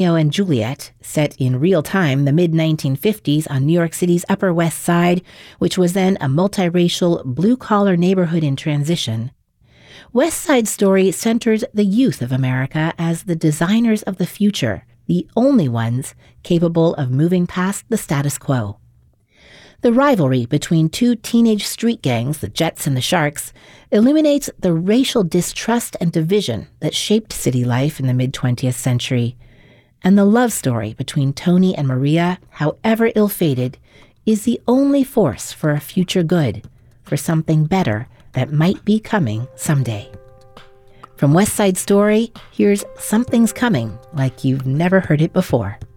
Romeo and Juliet, set in real time the mid-1950s on New York City's Upper West Side, which was then a multiracial, blue-collar neighborhood in transition, West Side Story centers the youth of America as the designers of the future, the only ones capable of moving past the status quo. The rivalry between two teenage street gangs, the Jets and the Sharks, illuminates the racial distrust and division that shaped city life in the mid-20th century. And the love story between Tony and Maria, however ill-fated, is the only force for a future good, for something better that might be coming someday. From West Side Story, here's Something's Coming, like you've never heard it before.